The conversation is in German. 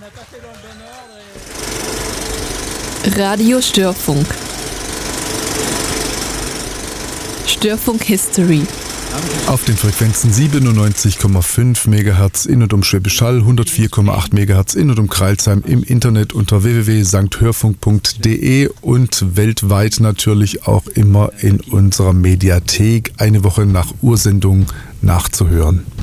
Radio Störfunk. Störfunk History. Auf den Frequenzen 97,5 MHz in und um Schwäbisch Hall, 104,8 MHz in und um Crailsheim, im Internet unter www.sankhörfunk.de und weltweit natürlich auch immer in unserer Mediathek eine Woche nach Ursendung nachzuhören.